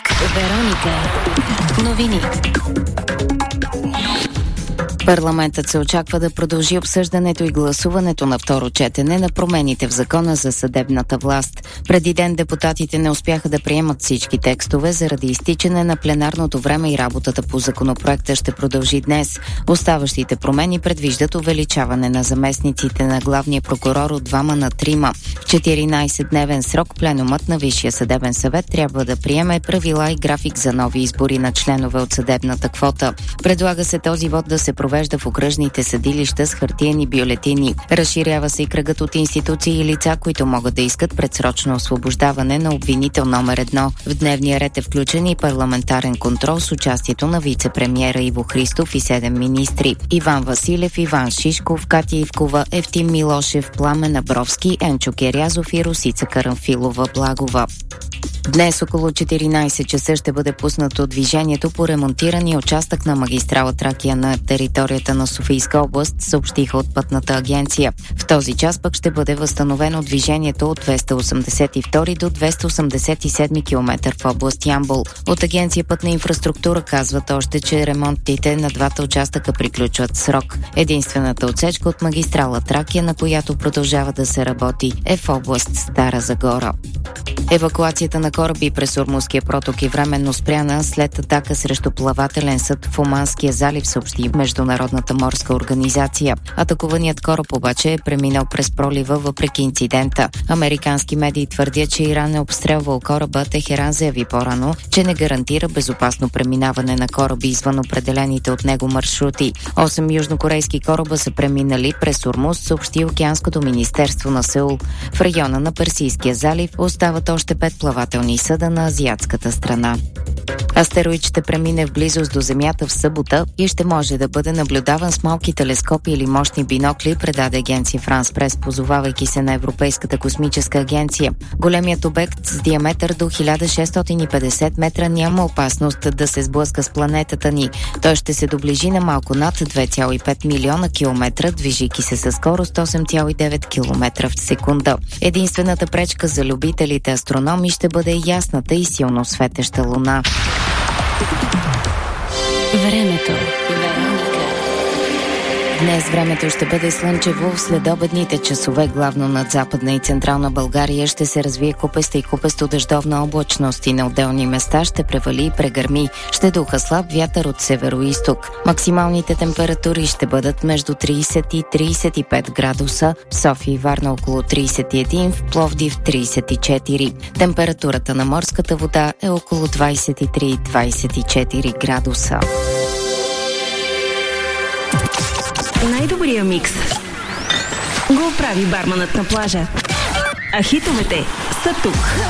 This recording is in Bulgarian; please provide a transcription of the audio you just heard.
Вероника. Новини. Парламентът се очаква да продължи обсъждането и гласуването на второ четене на промените в закона за съдебната власт. Преди ден депутатите не успяха да приемат всички текстове заради изтичане на пленарното време и работата по законопроекта ще продължи днес. Оставащите промени предвиждат увеличаване на заместниците на главния прокурор от 2 на 3. В 14-дневен срок пленумът на Висшия съдебен съвет трябва да приеме правила и график за нови избори на членове от съдебната квота. Предлага се този вод да се провежда в окръжните съдилища с хартиени бюлетини. Разширява се и кръгът от институции и лица, които могат да искат предсрочно освобождаване на обвинител номер 1. В дневния ред е включен и парламентарен контрол с участието на вице-премиера Иво Христов и 7 министри. Иван Василев, Иван Шишков, Катя Ивкова, Евтим Милошев, Пламен Абровски, Енчо Керязов и Росица Карамфилова-Благова. Днес около 14 часа ще бъде пуснато движението по ремонтирания участък на магистрала Тракия на територията на Софийска област, съобщиха от Пътната агенция. В този час пък ще бъде възстановено движението от 282 до 287 км в област Ямбол. От Агенция Пътна инфраструктура казват още, че ремонтите на двата участъка приключват срок. Единствената отсечка от магистрала Тракия, на която продължава да се работи, е в област Стара Загора. Евакуацията на кораби през Ормузския проток е временно спряна след атака срещу плавателен съд в Оманския залив, съобщи Международната морска организация. Атакуваният кораб обаче е преминал през пролива въпреки инцидента. Американски медии твърдят, че Иран е обстрелвал кораба. Техеран заяви по-рано, че не гарантира безопасно преминаване на кораби извън определените от него маршрути. 8 южнокорейски кораба са преминали през Ормуз, съобщи Океанското министерство на Сеул. В района на Персийския залив остават още 5 плавателни съда на азиатската страна. Астероид ще премине в близост до Земята в събота и ще може да бъде наблюдаван с малки телескопи или мощни бинокли, предаде агенция Франс Прес, позовавайки се на Европейската космическа агенция. Големият обект с диаметър до 1650 метра няма опасност да се сблъска с планетата ни. Той ще се доближи на малко над 2,5 милиона километра, движейки се със скорост 8,9 км в секунда. Единствената пречка за любителите астрономи ще бъде ясната и силно светеща луна. Времето. Днес времето ще бъде слънчево. В следобедните часове, главно над Западна и Централна България, ще се развие купеста и купесто-дъждовна облачност и на отделни места ще превали и прегърми. Ще духа слаб вятър от северо-изток. Максималните температури ще бъдат между 30 и 35 градуса. В София и Варна около 31, в Пловдив 34. Температурата на морската вода е около 23-24 градуса. Най-добрия микс го прави барманът на плажа. А хитовете са тук.